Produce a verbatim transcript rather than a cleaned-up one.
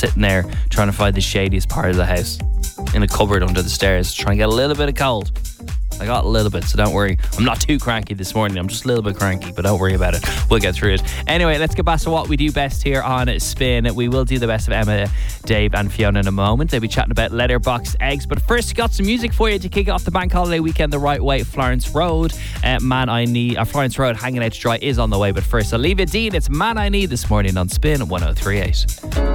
sitting there trying to find the shadiest part of the house in a cupboard under the stairs, trying to get a little bit of cold. I got a little bit, so don't worry. I'm not too cranky this morning. I'm just a little bit cranky, but don't worry about it. We'll get through it. Anyway, let's get back to what we do best here on Spin. We will do the best of Emma, Dave and Fiona in a moment. They'll be chatting about letterbox eggs. But first, got some music for you to kick off the bank holiday weekend the right way. Florence Road. Uh, Man I Need, uh, Florence Road, Hanging Out to Dry is on the way. But first, Olivia Dean, it's Man I Need this morning on Spin one oh three point eight.